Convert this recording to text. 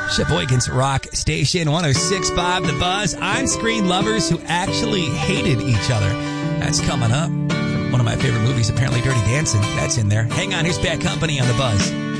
Sheboygan's Rock Station 106.5 The Buzz. On-screen lovers who actually hated each other. That's coming up. One of my favorite movies, apparently Dirty Dancing. That's in there. Hang on, here's Bad Company on The Buzz.